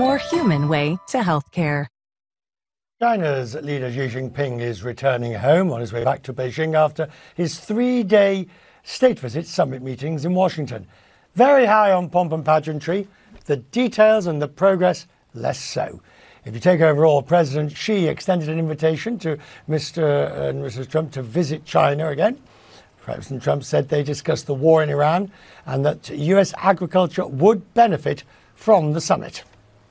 more human way to healthcare. China's leader Xi Jinping is returning home on his way back to Beijing after his 3-day state visit summit meetings in Washington. Very high on pomp and pageantry, the details and the progress less so. If you take overall, President Xi extended an invitation to Mr. and Mrs. Trump to visit China again. President Trump said they discussed the war in Iran and that US agriculture would benefit from the summit.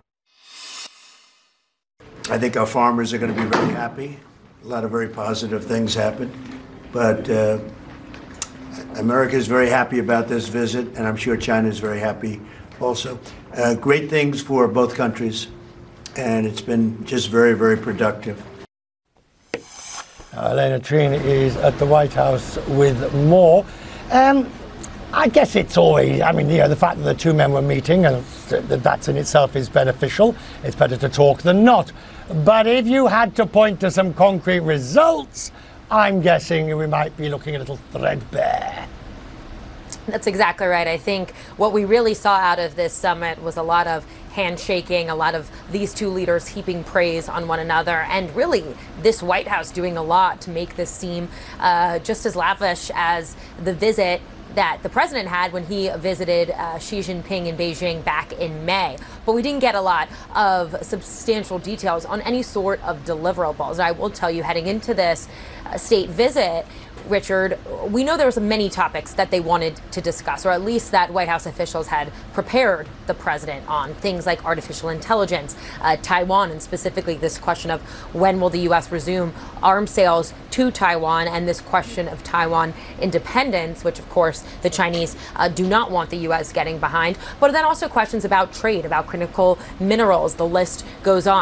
I think our farmers are going to be very happy. A lot of very positive things happened. But America is very happy about this visit, and I'm sure China is very happy also. Great things for both countries, and it's been just very, very productive. Elena Trine is at the White House with more. I guess it's always, the fact that the two men were meeting, and that in itself is beneficial. It's better to talk than not. But if you had to point to some concrete results, I'm guessing we might be looking a little threadbare. That's exactly right. I think what we really saw out of this summit was a lot of handshaking, a lot of these two leaders heaping praise on one another, and really this White House doing a lot to make this seem just as lavish as the visit that the president had when he visited Xi Jinping in Beijing back in May. But we didn't get a lot of substantial details on any sort of deliverables. I will tell you, heading into this state visit, Richard, we know there was many topics that they wanted to discuss, or at least that White House officials had prepared the president on. Things like artificial intelligence, Taiwan, and specifically this question of when will the U.S. resume arms sales to Taiwan, and this question of Taiwan independence, which of course the Chinese do not want the U.S. getting behind. But then also questions about trade, about critical minerals. The list goes on.